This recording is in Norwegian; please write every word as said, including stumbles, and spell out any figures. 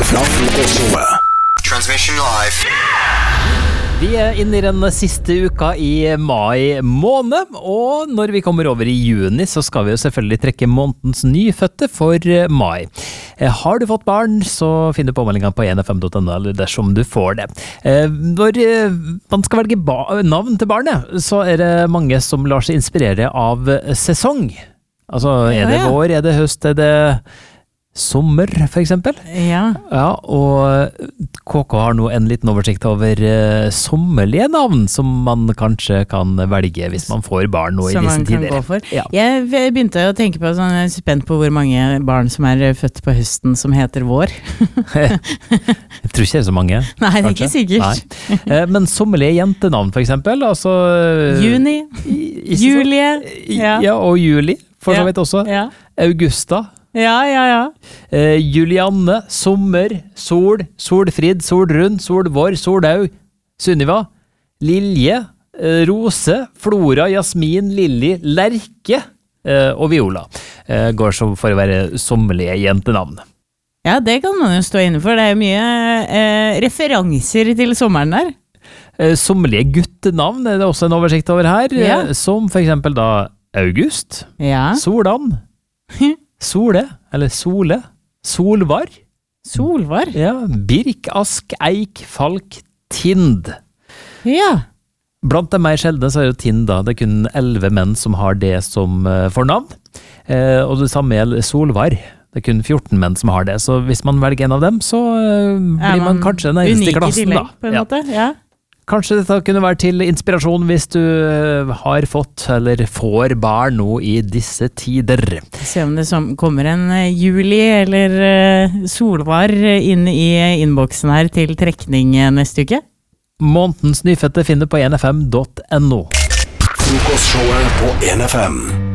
fra Frokostshowet. Transmission live. Vi er inne i den siste uka i mai måned, og når vi kommer over i juni så skal vi jo selvfølgelig trekke månedens nyfødte for mai. Har du fått barn, så finner du påmeldingen på en f m punktum n o eller dersom du får det. Når man skal velge navn til barnet, så er det mange som lar seg inspirere av sesong. Altså, er det vår, er det høst, er det sommer, for eksempel? Ja. Ja, og K K har nå en liten oversikt over uh, sommerlige navn som man kanskje kan velge hvis man får barn nå i disse tider. Som man kan gå for. Ja. Jeg begynte å tenke på, sånn, jeg er spent på hvor mange barn som er født på høsten som heter vår. Jeg tror ikke det er så mange. Nei, det er ikke sikkert. Nei. Men sommerlige jentenavn, for eksempel, altså... Juni, i, Julie. Ja. Ja, og Juli, for så vidt også. Ja. Augusta. Ja, ja, ja. Eh, Julianne, Sommer, Sol, Solfrid, Solrund, Solvår, Solaug, Sunniva, Lilje, eh, Rose, Flora, Jasmin, Lilly, Lerke eh, og Viola. Eh, går så for å være sommerlige jentenavn. Ja, det kan man jo stå inne for. Det er jo mye eh, referanser til sommeren der. Eh, sommerlige guttenavn er det også en oversikt over her, ja. eh, som for eksempel da August, ja. Solan, Sole, eller Sole, Solvar. Solvar? Ja, Birk, Ask, Eik, Falk, Tind. Ja. Blant de mer sjeldne så er jo Tind da, det er kun elleve menn som har det som uh, fornavn. Eh, og det samme gjelder Solvar. Det er kun fjorten menn som har det, så hvis man velger en av dem, så uh, blir man, man kanskje den eneste i klassen tillegg, da. På en ja. måte, ja. Kanskje dette kunne være til inspirasjon hvis du har fått eller får barn nå i disse tider. Se om det som kommer en Juli eller uh, Solvar inn i innboksen her til trekning neste uke. Månedens nyfødte finner på en f m punktum n o. Frokostshowet på en F M.